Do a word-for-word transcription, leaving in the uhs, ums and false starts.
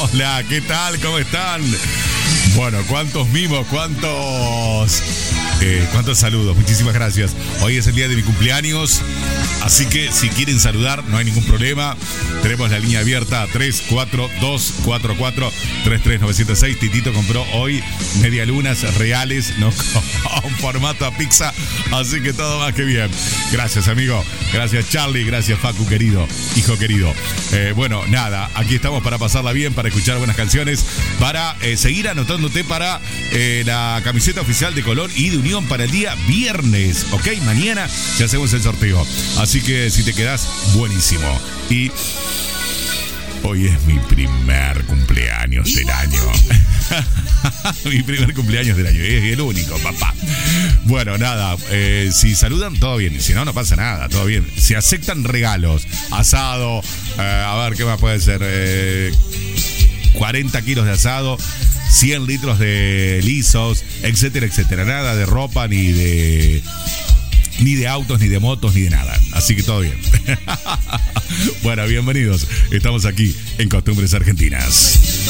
Hola, ¿qué tal? ¿Cómo están? Bueno, cuántos mimos, cuántos... Eh, cuántos saludos, muchísimas gracias. Hoy es el día de mi cumpleaños, así que si quieren saludar no hay ningún problema. Tenemos la línea abierta a tres cuatro dos cuatro cuatro tres tres nueve siete seis. Titito compró hoy medialunas reales, no con formato a pizza, así que todo más que bien. Gracias, amigo. Gracias, Charlie. Gracias, Facu, querido. Hijo querido. Eh, bueno, nada, aquí estamos para pasarla bien, para escuchar buenas canciones, para eh, seguir anotándote para eh, la camiseta oficial de Colón y de Unión para el día viernes, ¿ok? Mañana ya hacemos el sorteo. Así que si te quedás, buenísimo. Y hoy es mi primer cumpleaños del año. Mi primer cumpleaños del año. Es el único, papá. Bueno, nada. Eh, si saludan, todo bien. Si no, no pasa nada. Todo bien. Si aceptan regalos, asado, eh, a ver, ¿qué más puede ser? Eh, cuarenta kilos de asado, cien litros de lisos, etcétera, etcétera. Nada de ropa, ni de... ni de autos, ni de motos, ni de nada. Así que todo bien. Bueno, bienvenidos. Estamos aquí en Costumbres Argentinas.